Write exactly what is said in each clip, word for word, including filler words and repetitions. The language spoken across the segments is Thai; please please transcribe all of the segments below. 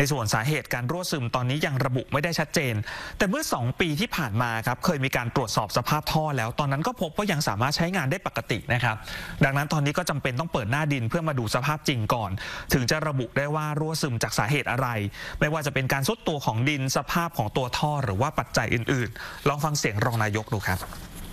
ในส่วนสาเหตุการรั่วซึมตอนนี้ยังระบุไม่ได้ชัดเจนแต่เมื่อสองปีที่ผ่านมาครับเคยมีการตรวจสอบสภาพท่อแล้วตอนนั้นก็พบว่ายังสามารถใช้งานได้ปกตินะครับดังนั้นตอนนี้ก็จำเป็นต้องเปิดหน้าดินเพื่อมาดูสภาพจริงก่อนถึงจะระบุได้ว่ารั่วซึมจากสาเหตุอะไรไม่ว่าจะเป็นการทรุดตัวของดินสภาพของตัวท่อหรือว่าปัจจัยอื่นๆลองฟังเสียงรองนายกดูครับ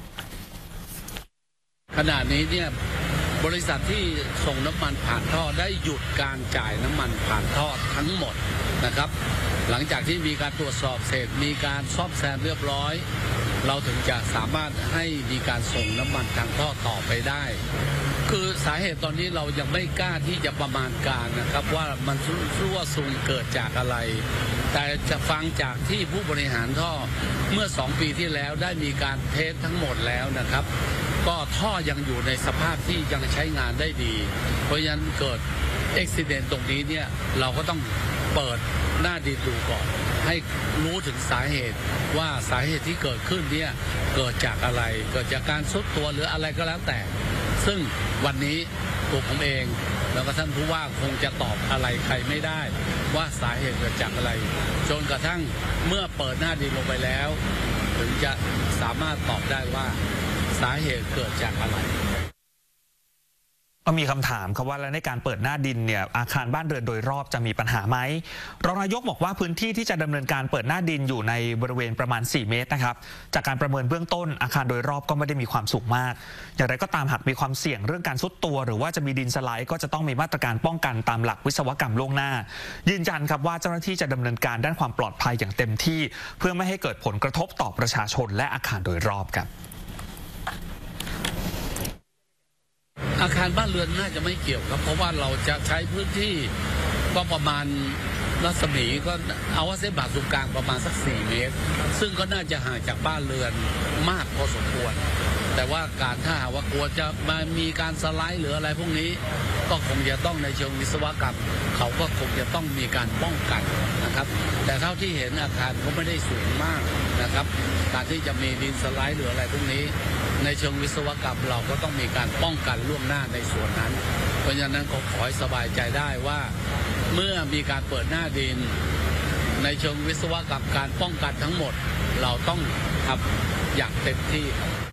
ขณะนี้เนี่ยบริษัทที่ส่งน้ำมันผ่านท่อได้หยุดการจ่ายน้ำมันผ่านท่อทั้งหมดนะครับหลังจากที่มีการตรวจสอบเสร็จมีการซ่อมแซมเรียบร้อยเราถึงจะสามารถให้มีการส่งน้ำมันทางท่อต่อไปได้คือสาเหตุตอนนี้เรายังไม่กล้าที่จะประมาณการนะครับว่ามันรั่วซึมเกิดจากอะไรแต่จะฟังจากที่ผู้บริหารท่อเมื่อสองปีที่แล้วได้มีการเทสทั้งหมดแล้วนะครับก็ท่อยังอยู่ในสภาพที่ยังใช้งานได้ดีเพราะฉะนั้นเกิดอุบัติเหตุตรงนี้เนี่ยเราก็ต้องเปิดหน้าดินดูก่อนให้รู้ถึงสาเหตุว่าสาเหตุที่เกิดขึ้นเนี่ยเกิดจากอะไรเกิดจากการทรุดตัวหรืออะไรก็แล้วแต่ซึ่งวันนี้ตัวผมเองแล้วก็ท่านผู้ว่าคงจะตอบอะไรใครไม่ได้ว่าสาเหตุเกิดจากอะไรจนกระทั่งเมื่อเปิดหน้าดินลงไปแล้วถึงจะสามารถตอบได้ว่าสาเหตุเกิดจากอะไรก็มีคำถามครับว่าแล้วในการเปิดหน้าดินเนี่ยอาคารบ้านเรือนโดยรอบจะมีปัญหาไหมรองนายกบอกว่าพื้นที่ที่จะดำเนินการเปิดหน้าดินอยู่ในบริเวณประมาณสี่เมตรนะครับจากการประเมินเบื้องต้นอาคารโดยรอบก็ไม่ได้มีความสูงมากอย่างไรก็ตามหากมีความเสี่ยงเรื่องการทรุดตัวหรือว่าจะมีดินสไลด์ก็จะต้องมีมาตรการป้องกันตามหลักวิศวกรรมล่วงหน้ายืนยันครับว่าเจ้าหน้าที่จะดำเนินการด้านความปลอดภัยอย่างเต็มที่เพื่อไม่ให้เกิดผลกระทบต่อประชาชนและอาคารโดยรอบครับอาคารบ้านเรือนน่าจะไม่เกี่ยวครับเพราะว่าเราจะใช้พื้นที่ก็ประมาณรัศมีก็เอาว่าเส้นผ่าศูนย์กลางประมาณสักสี่เมตรซึ่งก็น่าจะห่างจากบ้านเรือนมากพอสมควรแต่ว่าการถ้าหากว่ากลัวจะมามีการสไลด์หรืออะไรพวกนี้ก็คงจะต้องในเชิงวิศวกรรมเขาก็คงจะต้องมีการป้องกันนะครับแต่เท่าที่เห็นอาคารก็ไม่ได้สูงมากนะครับการที่จะมีดินสไลด์หรืออะไรพวกนี้ในเชิงวิศวกรรมเราก็ต้องมีการป้องกันล่วงหน้าในส่วนนั้นเพราะฉะนั้นก็ขอให้สบายใจได้ว่าเมื่อมีการเปิดหน้าดินในเชิงวิศวกรรมการป้องกันทั้งหมดเราต้องทำอย่างเต็มที่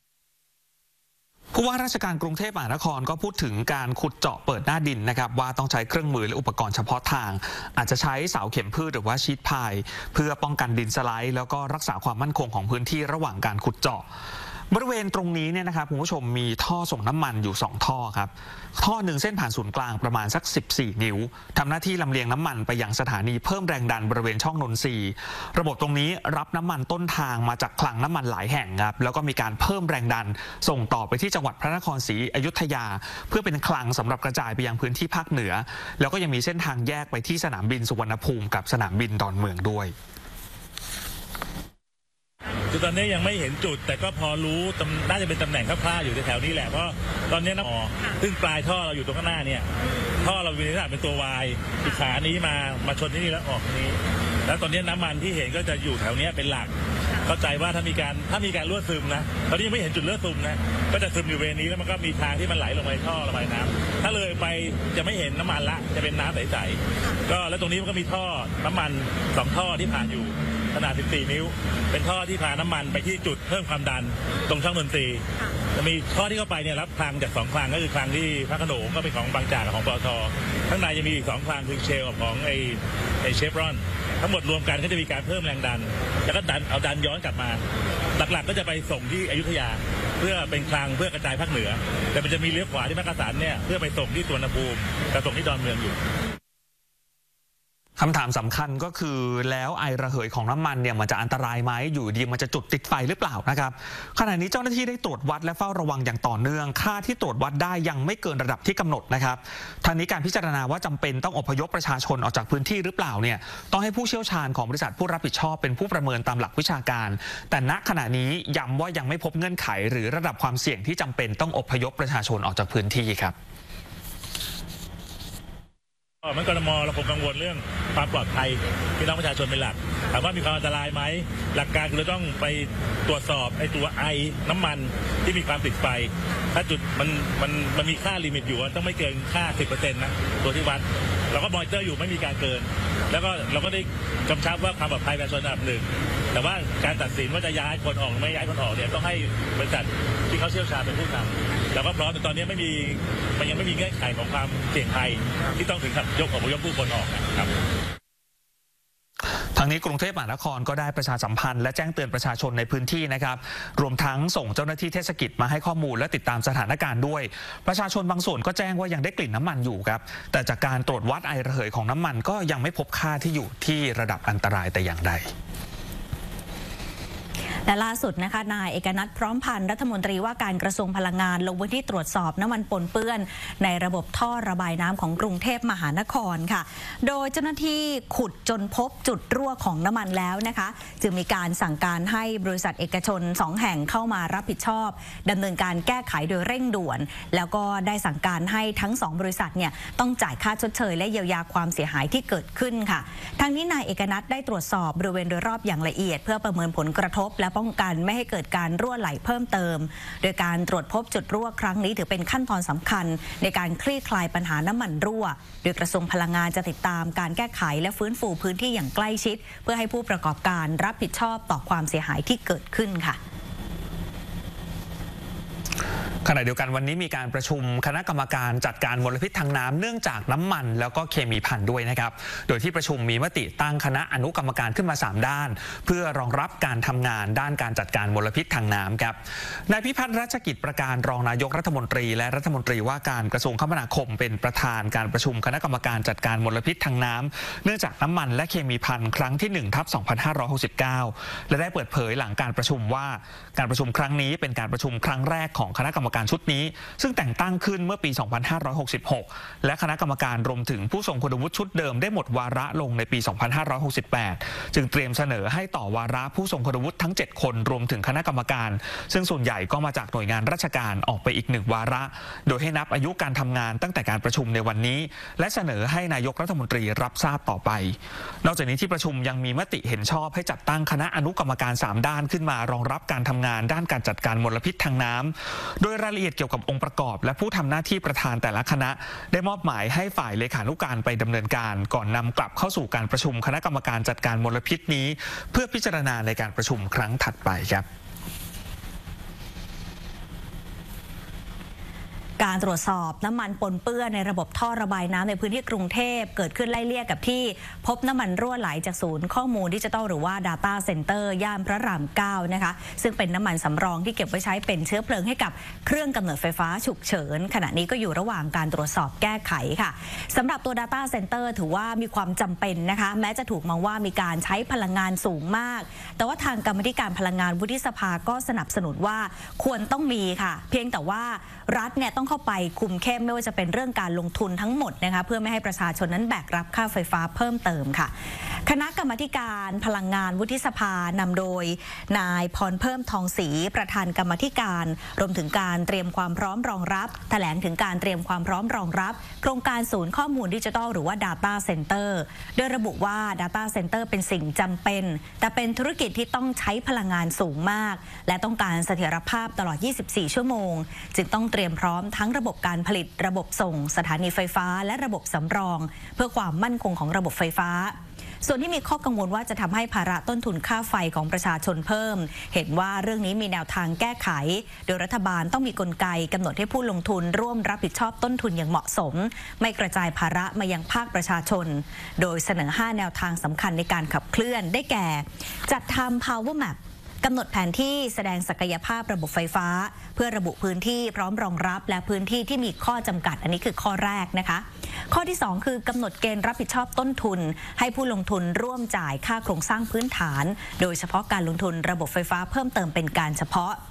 ผู้ว่าราชการกรุงเทพมหานครก็พูดถึงการขุดเจาะเปิดหน้าดินนะครับว่าต้องใช้เครื่องมือและอุปกรณ์เฉพาะทางอาจจะใช้เสาเข็มพืชหรือว่าชีทพายเพื่อป้องกันดินสไลด์แล้วก็รักษาความมั่นคงของพื้นที่ระหว่างการขุดเจาะบริเวณตรงนี้เนี่ยนะครับคุณผู้ชมมีท่อส่งน้ำมันอยู่สองท่อครับท่อหนึ่งเส้นผ่านศูนย์กลางประมาณสักสิบสี่นิ้วทำหน้าที่ลำเลียงน้ำมันไปยังสถานีเพิ่มแรงดันบริเวณช่องนนทรีย์ระบบตรงนี้รับน้ำมันต้นทางมาจากคลังน้ำมันหลายแห่งครับแล้วก็มีการเพิ่มแรงดันส่งต่อไปที่จังหวัดพระนครศรีอยุธยาเพื่อเป็นคลังสำหรับกระจายไปยังพื้นที่ภาคเหนือแล้วก็ยังมีเส้นทางแยกไปที่สนามบินสุวรรณภูมิกับสนามบินดอนเมืองด้วยคือตอนนี้ยังไม่เห็นจุดแต่ก็พอรู้น่าจะเป็นตำแหน่งคร่าวๆอยู่แถวนี้แหละเพราะตอนนี้น้ำอ๋อซึ่งปลายท่อเราอยู่ตรงข้างหน้าเนี่ยท่อเราเป็นลักษณะเป็นตัววายอีกขานี้มามาชนที่นี่แล้วออกนี้แล้วตอนนี้น้ำมันที่เห็นก็จะอยู่แถวนี้เป็นหลักเข้าใจว่าถ้ามีการถ้ามีการรั่วซึมนะตอนนี้ยังไม่เห็นจุดรั่วซึมนะก็จะซึมอยู่บริเวณนี้แล้วมันก็มีทางที่มันไหลลงไปท่อระบายน้ำถ้าเลยไปจะไม่เห็นน้ำมันละจะเป็นน้ำใสๆก็แล้วตรงนี้มันก็มีท่อน้ำมันสองท่อที่ผ่านอยู่ขนาดสิบสี่นิ้วเป็นท่อที่พาน้ำมันไปที่จุดเพิ่มความดันตรงช่องดนตรีจะมีท่อที่เข้าไปเนี่ยรับคลังจากสองคลังก็คือคลังที่พระโขนงก็เป็นของบางจากกับของปตท.ข้างในยังมีอีกสองคลังคือเชลกับของไอไอเชฟรอนทั้งหมดรวมกันก็จะมีการเพิ่มแรงดันแล้วก็ดันเอาดันย้อนกลับมาหลักๆก็จะไปส่งที่อยุธยาเพื่อเป็นคลังเพื่อกระจายภาคเหนือแต่มันจะมีเลี้ยวขวาที่มักกะสันเนี่ยเพื่อไปส่งที่สุวรรณภูมิกับส่งที่ดอนเมืองอยู่คำถามสำคัญก็คือแล้วไอระเหยของน้ำมันเนี่ยมันจะอันตรายไหมอยู่ดีมันจะจุดติดไฟหรือเปล่านะครับขณะนี้เจ้าหน้าที่ได้ตรวจวัดและเฝ้าระวังอย่างต่อเนื่องค่าที่ตรวจวัดได้ยังไม่เกินระดับที่กำหนดนะครับทางนี้การพิจารณาว่าจำเป็นต้องอพยพประชาชนออกจากพื้นที่หรือเปล่าเนี่ยต้องให้ผู้เชี่ยวชาญของบริษัทผู้รับผิดชอบเป็นผู้ประเมินตามหลักวิชาการแต่ณขณะนี้ย้ำว่ายังไม่พบเงื่อนไขหรือระดับความเสี่ยงที่จำเป็นต้องอพยพประชาชนออกจากพื้นที่ครับมันกรมเราคงกังวลเรื่องความปลอดภัยพี่น้องประชาชนเป็นหลักถามว่ามีความอันตรายไหมหลักการคือเราต้องไปตรวจสอบไอ้ตัวไอน้ำมันที่มีความติดไฟถ้าจุดมันมันมันมีค่าลิมิตอยู่ต้องไม่เกินค่า สิบเปอร์เซ็นต์ นะตัวที่วัดเราก็มอนิเตอร์อยู่ไม่มีการเกินแล้วก็เราก็ได้กำชับว่าความปลอดภัยประชาชนอันดับหนึ่งแต่ว่าการตัดสินว่าจะย้ายคนออกหรือไม่ย้ายคนออกเนี่ยต้องให้บริษัทที่เขาเชี่ยวชาญเป็นผู้ทำแล้วก็พร้อมแต่ตอนนี้ไม่มีมันยังไม่มีเงื่อนไขของความเสี่ยงภัยที่ต้องถึงกับยกอพยพผู้คนออกนะครับทางนี้กรุงเทพมหานครก็ได้ประชาสัมพันธ์และแจ้งเตือนประชาชนในพื้นที่นะครับรวมทั้งส่งเจ้าหน้าที่เทศกิจมาให้ข้อมูลและติดตามสถานการณ์ด้วยประชาชนบางส่วนก็แจ้งว่ายังได้กลิ่นน้ำมันอยู่ครับแต่จากการตรวจวัดไอระเหยของน้ำมันก็ยังไม่พบค่าที่อยู่ที่ระดับอันตรายแต่อย่างใดและล่าสุดนะคะนายเอกนัทพร้อมพันธ์รัฐมนตรีว่าการกระทรวงพลังงานลงพื้นที่ตรวจสอบน้ำมันปนเปื้อนในระบบท่อระบายน้ำของกรุงเทพมหานครค่ะโดยเจ้าหน้าที่ขุดจนพบจุดรั่วของน้ำมันแล้วนะคะจึงมีการสั่งการให้บริษัทเอกชนสองแห่งเข้ามารับผิดชอบดำเนินการแก้ไขโดยเร่งด่วนแล้วก็ได้สั่งการให้ทั้งสองบริษัทเนี่ยต้องจ่ายค่าชดเชยและเยียวยาความเสียหายที่เกิดขึ้นค่ะทั้งนี้นายเอกนัทได้ตรวจสอบบริเวณโดยรอบอย่างละเอียดเพื่อประเมินผลกระทบและป้องกันไม่ให้เกิดการรั่วไหลเพิ่มเติมโดยการตรวจพบจุดรั่วครั้งนี้ถือเป็นขั้นตอนสำคัญในการคลี่คลายปัญหาน้ำมันรั่วโดยกระทรวงพลังงานจะติดตามการแก้ไขและฟื้นฟูพื้นที่อย่างใกล้ชิดเพื่อให้ผู้ประกอบการรับผิดชอบต่อความเสียหายที่เกิดขึ้นค่ะขณะเดียวกันวันนี้มีการประชุมคณะกรรมการจัดการมลพิษทางน้ำเนื่องจากน้ำมันแล้วก็เคมีพันด้วยนะครับโดยที่ประชุมมีมติตั้งคณะอนุกรรมการขึ้นมาสามด้านเพื่อรองรับการทำงานด้านการจัดการมลพิษทางน้ำครับนายพิพัฒน์รัชกิจประการรองนายกรัฐมนตรีและรัฐมนตรีว่าการกระทรวงคมนาคมเป็นประธานการประชุมคณะกรรมการจัดการมลพิษทางน้ำเนื่องจากน้ำมันและเคมีพันครั้งที่หนึ่งทับสองพันห้าร้อยหกสิบเก้าและได้เปิดเผยหลังการประชุมว่าการประชุมครั้งนี้เป็นการประชุมครั้งแรกของคณะกรรมการชุดนี้ซึ่งแต่งตั้งขึ้นเมื่อปี สองพันห้าร้อยหกสิบหก และคณะกรรมการรวมถึงผู้ทรงคุณวุฒิชุดเดิมได้หมดวาระลงในปี สองพันห้าร้อยหกสิบแปด จึงเตรียมเสนอให้ต่อวาระผู้ทรงคุณวุฒิทั้ง เจ็ด คนรวมถึงคณะกรรมการซึ่งส่วนใหญ่ก็มาจากหน่วยงานราชการออกไปอีกหนึ่งวาระโดยให้นับอายุการทำงานตั้งแต่การประชุมในวันนี้และเสนอให้นายกรัฐมนตรีรับทราบต่อไปนอกจากนี้ที่ประชุมยังมีมติเห็นชอบให้จัดตั้งคณะอนุกรรมการสามด้านขึ้นมารองรับการทำงานด้านการจัดการมลพิษทางน้ำโดยรายละเอียดเกี่ยวกับองค์ประกอบและผู้ทำหน้าที่ประธานแต่ละคณะได้มอบหมายให้ฝ่ายเลขานุการไปดำเนินการก่อนนำกลับเข้าสู่การประชุมคณะกรรมการจัดการมลพิษนี้เพื่อพิจารณาในการประชุมครั้งถัดไปครับการตรวจสอบน้ำมันปนเปื้อนในระบบท่อระบายน้ำในพื้นที่กรุงเทพเกิดขึ้นไล่เลี่ยกับที่พบน้ำมันรั่วไหลจากศูนย์ข้อมูลดิจิทัลหรือว่า Data Center ย่านพระรามเก้านะคะซึ่งเป็นน้ำมันสำรองที่เก็บไว้ใช้เป็นเชื้อเพลิงให้กับเครื่องกำเนิดไฟฟ้าฉุกเฉินขณะนี้ก็อยู่ระหว่างการตรวจสอบแก้ไขค่ะสำหรับตัว Data Center ถือว่ามีความจำเป็นนะคะแม้จะถูกมองว่ามีการใช้พลังงานสูงมากแต่ว่าทางกรรมธิการพลังงานวุฒิสภาก็สนับสนุนว่าควรต้องมีค่ะเพียงแต่ว่ารัฐเนี่ยต้องเข้าไปคุมเข้มไม่ว่าจะเป็นเรื่องการลงทุนทั้งหมดนะคะเพื่อไม่ให้ประชาชนนั้นแบกรับค่าไฟฟ้าเพิ่มเติมค่ะคณะกรรมาการพลังงานวุฒิสภานำโดยนายพรเพิ่มทองศรีประธานกรรมาการรวมถึงการเตรียมความพร้อมรองรับแถลงถึงการเตรียมความพร้อมรองรับโครงการศูนย์ข้อมูลดิจิทัลหรือว่า Data Center โดยระบุว่า Data Center เป็นสิ่งจำเป็นแต่เป็นธุรกิจที่ต้องใช้พลังงานสูงมากและต้องการเสถียรภาพตลอดยี่สิบสี่ชั่วโมงจึงต้องเตรียมพร้อมทั้งระบบการผลิตระบบส่งสถานีไฟฟ้าและระบบสำรองเพื่อความมั่นคงของระบบไฟฟ้าส่วนที่มีข้อกังวลว่าจะทำให้ภาระต้นทุนค่าไฟของประชาชนเพิ่มเห็นว่าเรื่องนี้มีแนวทางแก้ไขโดยรัฐบาลต้องมีกลไกกำหนดให้ผู้ลงทุนร่วมรับผิดชอบต้นทุนอย่างเหมาะสมไม่กระจายภาระมายังภาคประชาชนโดยเสนอห้าแนวทางสำคัญในการขับเคลื่อนได้แก่จัดทำ Power Mapกำหนดแผนที่แสดงศักยภาพระบบไฟฟ้าเพื่อระบุพื้นที่พร้อมรองรับและพื้นที่ที่มีข้อจำกัดอันนี้คือข้อแรกนะคะข้อที่สองคือกำหนดเกณฑ์รับผิดชอบต้นทุนให้ผู้ลงทุนร่วมจ่ายค่าโครงสร้างพื้นฐานโดยเฉพาะการลงทุนระบบไฟฟ้าเพิ่มเติมเป็นการเฉพาะ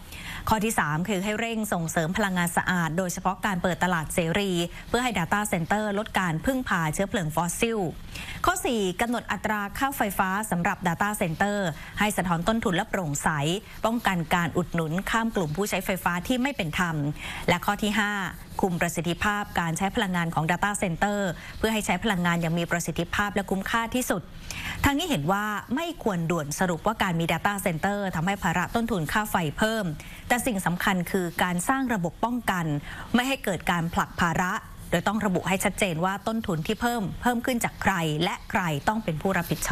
ข้อที่ สาม คือให้เร่งส่งเสริมพลังงานสะอาดโดยเฉพาะการเปิดตลาดเสรีเพื่อให้ Data Center ลดการพึ่งพาเชื้อเพลิงฟอสซิลข้อ สี่ กำหนดอัตราค่าไฟฟ้าสำหรับ Data Center ให้สะท้อนต้นทุนและโปร่งใสป้องกันการอุดหนุนข้ามกลุ่มผู้ใช้ไฟฟ้าที่ไม่เป็นธรรมและข้อที่ ห้า คุมประสิทธิภาพการใช้พลังงานของ Data Center เพื่อให้ใช้พลังงานอย่างมีประสิทธิภาพและคุ้มค่าที่สุดทางนี้เห็นว่าไม่ควรด่วนสรุปว่าการมี Data Center ทำให้ภาระต้นทุนค่าไฟเพิ่มแต่สิ่งสำคัญคือการสร้างระบบป้องกันไม่ให้เกิดการผลักภาระโดยต้องระบุให้ชัดเจนว่าต้นทุนที่เพิ่มเพิ่มขึ้นจากใครและใครต้องเป็นผู้รับผิดชอบ